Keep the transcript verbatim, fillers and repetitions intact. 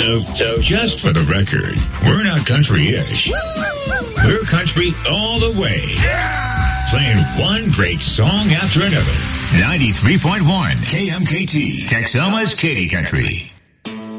So, so just for the record, we're not country-ish. We're country all the way. Playing one great song after another. ninety-three point one K M K T, Texoma's Katy Country.